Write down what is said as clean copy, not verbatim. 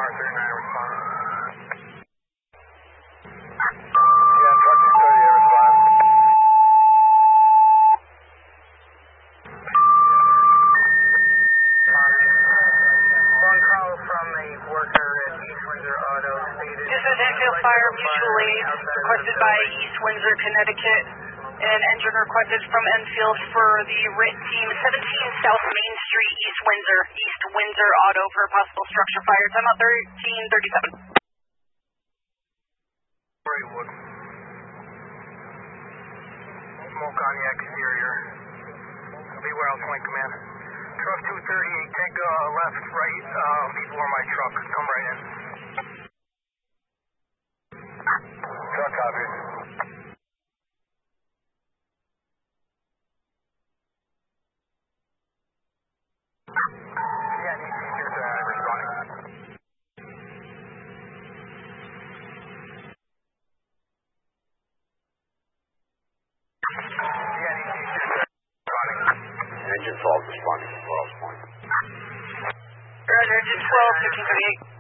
MR39 responding. Yeah, truck 230 responding. One call from a worker at East Windsor Auto stated... This is Enfield Fire Mutual Aid, requested by East Windsor, Connecticut. An engine requested from Enfield for the RIT team 17 South Main Street, East Windsor Auto for a possible structure fire. Time out 1337. Braywood. Smoke on the exterior. Beware on point command. Truck 238, take left, right, before my truck. Come right in. Truck copies. Yeah, need to responding. Yeah, need to responding. Engine fault responding to 12 point. Roger, engine 12, 1538.